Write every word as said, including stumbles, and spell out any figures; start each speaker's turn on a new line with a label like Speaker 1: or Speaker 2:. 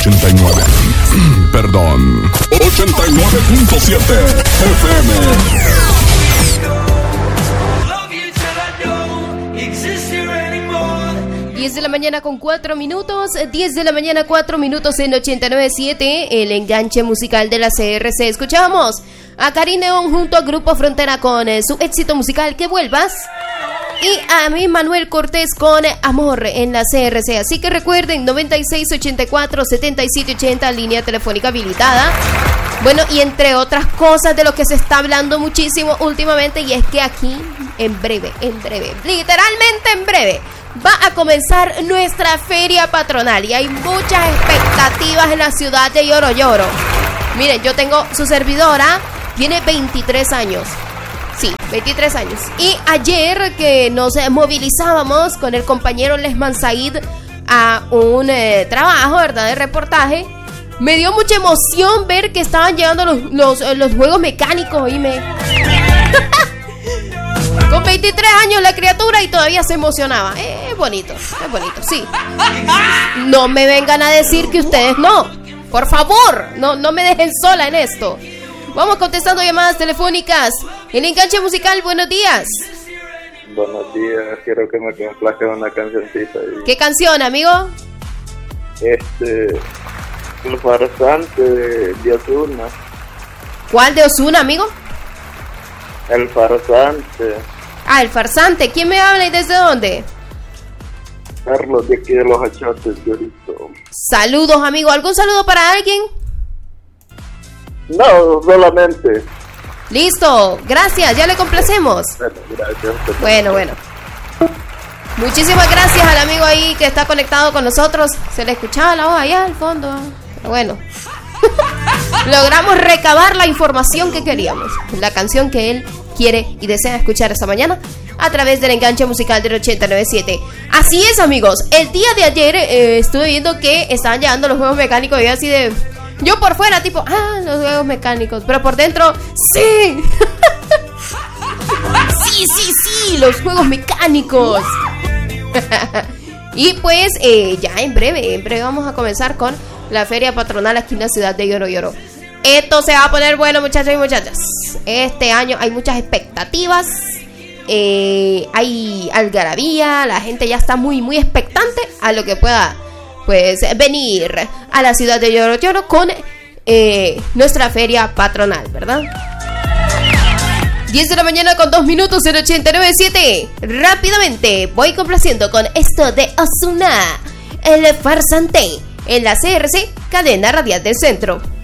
Speaker 1: ochenta y nueve. Perdón. ochenta y nueve punto siete F M.
Speaker 2: diez de la mañana con cuatro minutos, diez de la mañana cuatro minutos en ochenta y nueve punto siete, el enganche musical de la C R C. Escuchamos a Karin León junto a Grupo Frontera con eh, su éxito musical Que Vuelvas, y a mí Manuel Cortés con Amor en la C R C. Así que recuerden, noventa y seis ochenta y cuatro setenta y siete ochenta, línea telefónica habilitada. Bueno, y entre otras cosas de lo que se está hablando muchísimo últimamente, y es que aquí, en breve, en breve, literalmente en breve, va a comenzar nuestra feria patronal y hay muchas expectativas en la ciudad de Lloro Lloro. Miren, yo tengo su servidora, tiene veintitrés años. Sí, veintitrés años. Y ayer que nos movilizábamos con el compañero Lesman Said a un eh, trabajo, ¿verdad?, de reportaje, me dio mucha emoción ver que estaban llegando los, los, los juegos mecánicos y me... Con veintitrés años la criatura y todavía se emocionaba. Eh, es bonito, es bonito, sí. No me vengan a decir que ustedes no. Por favor, no, no me dejen sola en esto. Vamos contestando llamadas telefónicas. El enganche musical, buenos días.
Speaker 3: Buenos días, quiero que me complazca una cancioncita. Y...
Speaker 2: ¿Qué canción, amigo?
Speaker 3: Este... El farsante de, de Ozuna.
Speaker 2: ¿Cuál de Ozuna, amigo?
Speaker 3: El farsante.
Speaker 2: Ah, el farsante. ¿Quién me habla y desde dónde?
Speaker 3: Carlos, de aquí de los Achotes, Llorito.
Speaker 2: Saludos, amigo. ¿Algún saludo para alguien?
Speaker 3: No, solamente.
Speaker 2: Listo, gracias, ya le complacemos.
Speaker 3: Bueno, gracias.
Speaker 2: Bueno, bueno. Muchísimas gracias al amigo ahí que está conectado con nosotros. Se le escuchaba la voz allá al fondo. Pero bueno. Logramos recabar la información que queríamos. La canción que él quiere y desea escuchar esta mañana a través del enganche musical del ochenta y nueve punto siete. Así es, amigos. El día de ayer eh, estuve viendo que estaban llegando los juegos mecánicos y así de... Yo por fuera, tipo, ah, los juegos mecánicos. Pero por dentro, sí. Sí, sí, sí, los juegos mecánicos. Y pues eh, ya en breve, en breve vamos a comenzar con la feria patronal aquí en la ciudad de Lloro Lloro. Esto se va a poner bueno, muchachos y muchachas. Este año hay muchas expectativas, eh, hay algarabía, la gente ya está muy, muy expectante a lo que pueda pues venir a la ciudad de Lloro Lloro con eh, nuestra feria patronal, ¿verdad? diez de la mañana con dos minutos en ochenta y nueve punto siete. Rápidamente voy complaciendo con esto de Ozuna, el farsante, en la C R C, cadena radial del centro.